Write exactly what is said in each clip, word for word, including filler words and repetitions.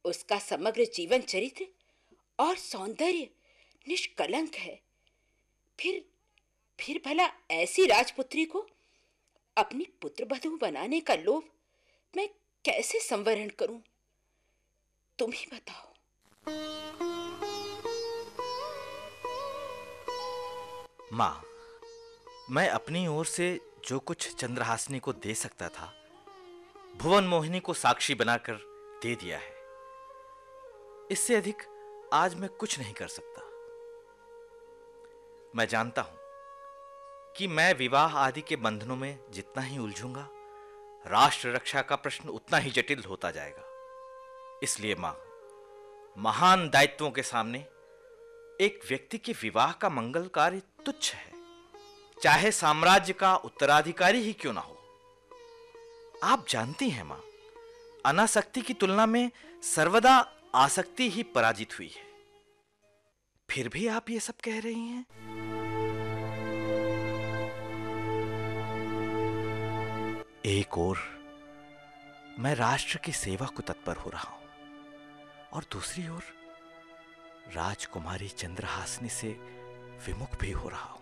उसका समग्र जीवन चरित्र और सौंदर्य निष्कलंक है। फिर फिर भला ऐसी राजपुत्री को अपनी पुत्रवधू बनाने का लोभ मैं कैसे संवरण करूं? तुम ही बताओ। माँ, मैं अपनी ओर से जो कुछ चंद्रहासिनी को दे सकता था, भुवन मोहिनी को साक्षी बनाकर दे दिया है। इससे अधिक आज मैं कुछ नहीं कर सकता। मैं जानता हूं कि मैं विवाह आदि के बंधनों में जितना ही उलझूंगा, राष्ट्र रक्षा का प्रश्न उतना ही जटिल होता जाएगा। इसलिए मां, महान दायित्वों के सामने एक व्यक्ति के विवाह का मंगल कार्य तुच्छ है, चाहे साम्राज्य का उत्तराधिकारी ही क्यों ना हो। आप जानती हैं मां, अनासक्ति की तुलना में सर्वदा आसक्ति ही पराजित हुई है। फिर भी आप ये सब कह रही हैं। एक ओर मैं राष्ट्र की सेवा को तत्पर हो रहा हूं और दूसरी ओर राजकुमारी चंद्रहासिनी से विमुख भी हो रहा हूं।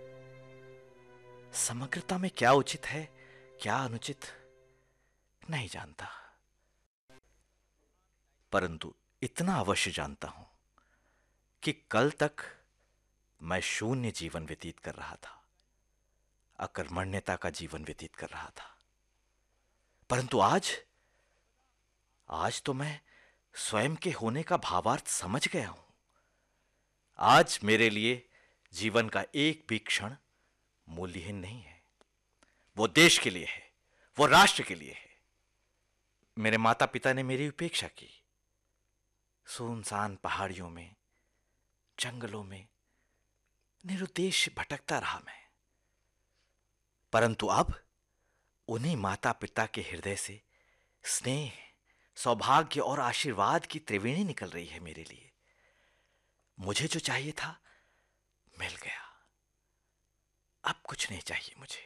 समग्रता में क्या उचित है, क्या अनुचित, नहीं जानता, परंतु इतना अवश्य जानता हूं कि कल तक मैं शून्य जीवन व्यतीत कर रहा था, अकर्मण्यता का जीवन व्यतीत कर रहा था। परंतु आज आज तो मैं स्वयं के होने का भावार्थ समझ गया हूं। आज मेरे लिए जीवन का एक भी क्षण मूल्यहीन नहीं है। वो देश के लिए है, वो राष्ट्र के लिए है। मेरे माता पिता ने मेरी उपेक्षा की। सुनसान पहाड़ियों में, जंगलों में निरुद्देश भटकता रहा मैं। परंतु अब उन्हीं माता पिता के हृदय से स्नेह, सौभाग्य और आशीर्वाद की त्रिवेणी निकल रही है मेरे लिए। मुझे जो चाहिए था मिल गया। अब कुछ नहीं चाहिए मुझे।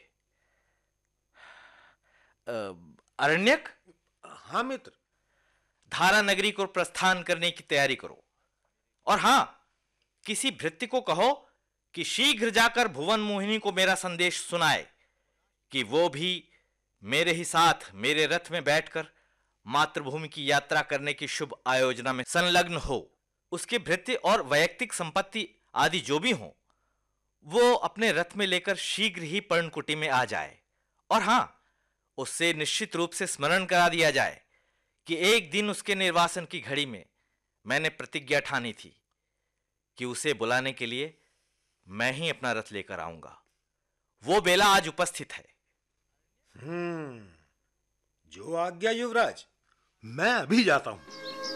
अरण्यक। हाँ मित्र। धारा नगरी को प्रस्थान करने की तैयारी करो। और हां, किसी भृत्य को कहो कि शीघ्र जाकर भुवन मोहिनी को मेरा संदेश सुनाए कि वो भी मेरे ही साथ मेरे रथ में बैठकर मातृभूमि की यात्रा करने की शुभ आयोजना में संलग्न हो। उसके भृत्य और वैयक्तिक संपत्ति आदि जो भी हो, वो अपने रथ में लेकर शीघ्र ही पर्णकुटी में आ जाए। और हां, उससे निश्चित रूप से स्मरण करा दिया जाए कि एक दिन उसके निर्वासन की घड़ी में मैंने प्रतिज्ञा ठानी थी कि उसे बुलाने के लिए मैं ही अपना रथ लेकर आऊंगा। वो बेला आज उपस्थित है। हम्म, जो आज्ञा युवराज। मैं अभी जाता हूं।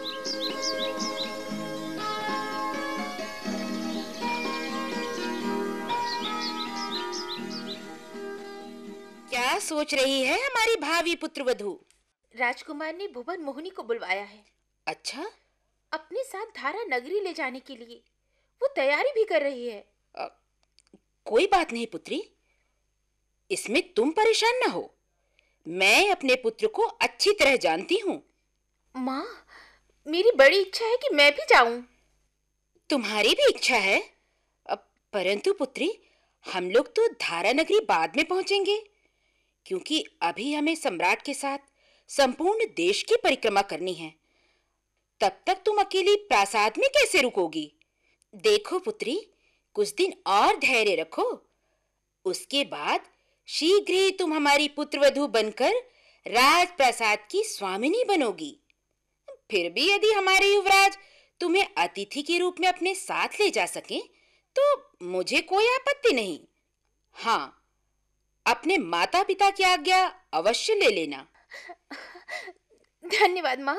क्या सोच रही है हमारी भावी पुत्रवधू? राजकुमार ने भुवन मोहिनी को बुलवाया है। अच्छा? अपने साथ धारा नगरी ले जाने के लिए वो तैयारी भी कर रही है। आ, कोई बात नहीं पुत्री, इसमें तुम परेशान ना हो। मैं अपने पुत्र को अच्छी तरह जानती हूं। माँ, मेरी बड़ी इच्छा है कि मैं भी जाऊं। तुम्हारी भी इच्छा है? परंतु पुत्री, हम लोग तो धारा नगरी बाद में पहुंचेंगे, क्योंकि अभी हमें सम्राट के साथ संपूर्ण देश की परिक्रमा करनी है। तब तक तुम अकेली प्रासाद में कैसे रुकोगी? देखो पुत्री, कुछ दिन और धैर्य रखो। उसके बाद शीघ्र ही तुम हमारी पुत्रवधू बनकर राजप्रासाद की स्वामिनी बनोगी। फिर भी यदि हमारे युवराज तुम्हें अतिथि के रूप में अपने साथ ले जा सकें, तो मुझे कोई आपत्ति नहीं। हाँ, अपने माता पिता की आज्ञा अवश्य ले लेना। धन्यवाद माँ।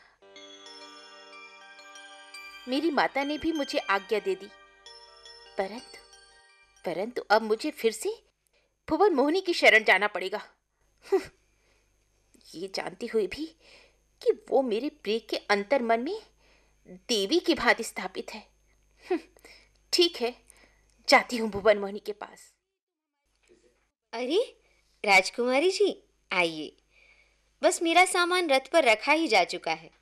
मेरी माता ने भी मुझे आज्ञा दे दी, परंतु परंतु अब मुझे फिर से भुवन मोहिनी की शरण जाना पड़ेगा। ये जानती हुई भी कि वो मेरे प्रिय के अंतर मन में देवी की भांति स्थापित है। ठीक है, जाती हूँ भुवन मोहिनी के पास। अरे राजकुमारी जी, आइए। बस मेरा सामान रथ पर रखा ही जा चुका है।